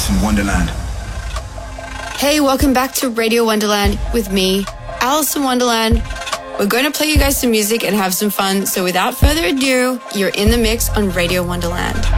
Alice in Wonderland. Hey, welcome back to Radio Wonderland with me, Alice in Wonderland. We're going to play you guys some music and have some fun. So without further ado, you're in the mix on Radio Wonderland.